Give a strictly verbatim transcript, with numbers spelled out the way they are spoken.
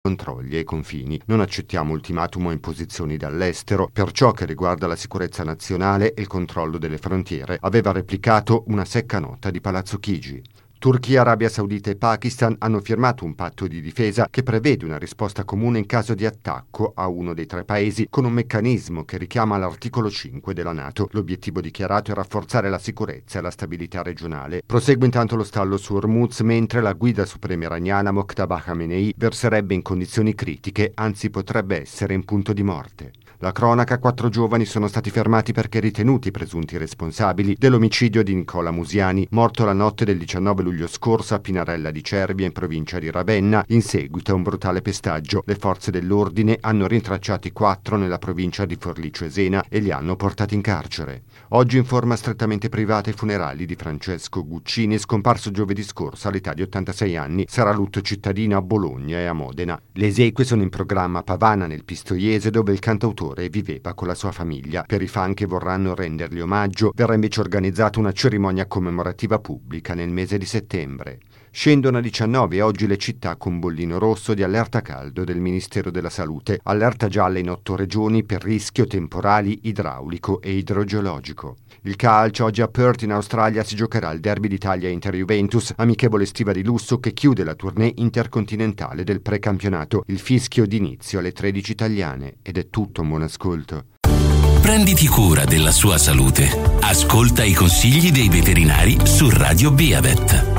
controlli ai confini. Non accettiamo ultimatum o imposizioni dall'estero. Per ciò che riguarda la sicurezza nazionale e il controllo delle frontiere, aveva replicato una secca nota di Palazzo Chigi. Turchia, Arabia Saudita e Pakistan hanno firmato un patto di difesa che prevede una risposta comune in caso di attacco a uno dei tre paesi, con un meccanismo che richiama l'articolo cinque della NATO. L'obiettivo dichiarato è rafforzare la sicurezza e la stabilità regionale. Prosegue intanto lo stallo su Hormuz, mentre la guida suprema iraniana Mojtaba Khamenei verserebbe in condizioni critiche, anzi potrebbe essere in punto di morte. La cronaca: quattro giovani sono stati fermati perché ritenuti presunti responsabili dell'omicidio di Nicola Musiani, morto la notte del diciannove luglio scorso a Pinarella di Cervia, in provincia di Ravenna, in seguito a un brutale pestaggio. Le forze dell'ordine hanno rintracciato i quattro nella provincia di Forlì-Cesena e li hanno portati in carcere. Oggi, in forma strettamente privata, i funerali di Francesco Guccini, scomparso giovedì scorso all'età di ottantasei anni. Sarà lutto cittadino a Bologna e a Modena. Le esequie sono in programma a Pavana, nel Pistoiese, dove il cantautore viveva con la sua famiglia. Per i fan che vorranno rendergli omaggio, verrà invece organizzata una cerimonia commemorativa pubblica nel mese di settembre. Scendono a diciannove oggi le città con bollino rosso di allerta caldo del Ministero della Salute, allerta gialla in otto regioni per rischio temporali, idraulico e idrogeologico. Il calcio: oggi a Perth in Australia si giocherà il derby d'Italia Inter-Juventus, amichevole estiva di lusso che chiude la tournée intercontinentale del precampionato. Il fischio d'inizio alle tredici italiane. Ed è tutto, un buon ascolto. Prenditi cura della sua salute. Ascolta i consigli dei veterinari su Radio Beavet.